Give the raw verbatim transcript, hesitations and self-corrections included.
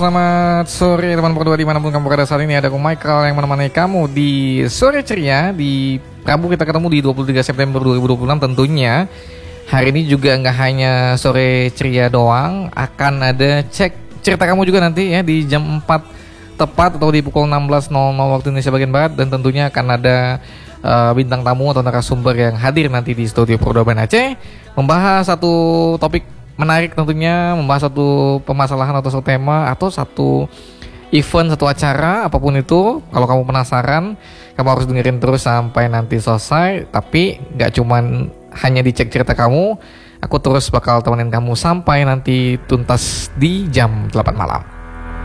Selamat sore teman berdua dimanapun kamu berada saat ini. Ada aku Michael yang menemani kamu di sore ceria. Di Rabu kita ketemu di dua puluh tiga September dua ribu dua puluh enam tentunya. Hari ini juga nggak hanya sore ceria doang, akan ada cek cerita kamu juga nanti ya di jam empat tepat atau di pukul enam belas nol nol waktu Indonesia bagian Barat. Dan tentunya akan ada uh, bintang tamu atau narasumber yang hadir nanti di studio Pro dua Band Aceh, membahas satu topik menarik tentunya, membahas satu permasalahan atau satu tema atau satu event, satu acara, apapun itu. Kalau kamu penasaran, kamu harus dengerin terus sampai nanti selesai. Tapi gak cuman hanya dicek cerita kamu, aku terus bakal temenin kamu sampai nanti tuntas di jam delapan malam.